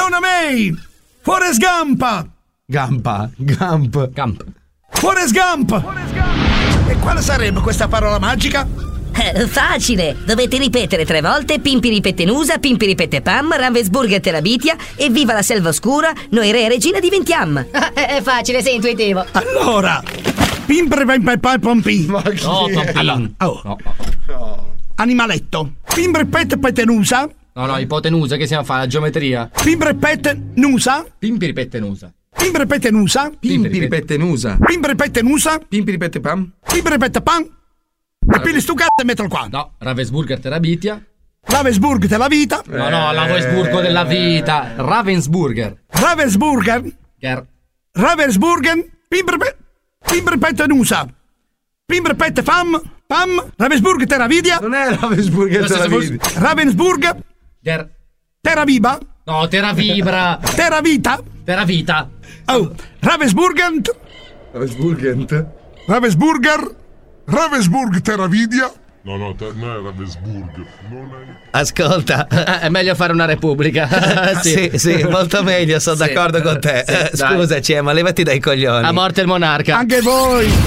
Donna May! Forrest Gump! Gump. Forrest Gump! E quale sarebbe questa parola magica? Facile! Dovete ripetere 3 volte Pimpiripettenusa, Pimpiripette-Pam, Ravensburger Terabitia e viva la selva oscura, noi re e regina diventiam! È facile, sei intuitivo. Allora, Pimprepempepompi. Ma chi è? Animaletto. Pimprepettenusa. No, ipotenusa, che stiamo a fare? La geometria. Pimprepettenusa. Pimpiripettenusa. Pimprepettenusa. Pimpiripettenusa. Pimprepettenusa. Pimpiripettepam. Pimprepettepam. E pili stu cazzo e mettilo qua. No, Ravensburger Terabitia. Ravensburg della vita. No, Ravensburgo della vita. Ravensburger. Ravensburger. Ravensburger. Pimprepettenusa. Pimprepettefam. Pam. Ravensburg Teravidia. Non è Ravensburger Teravidia. Ravensburg. Teraviba. No, Teravibra. Teravita. Teravita. Oh, Ravensburgent. Ravensburg Teravidia. No, non è Ravensburg. Ascolta, È meglio fare una repubblica. sì, molto meglio, sono d'accordo con te. Sì, Scusaci, ma levati dai coglioni. A morte il monarca. Anche voi.